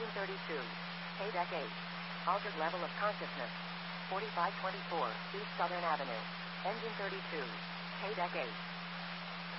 Engine 32. KDEC 8. Altered level of consciousness. 4524 East Southern Avenue. Engine 32. KDEC 8.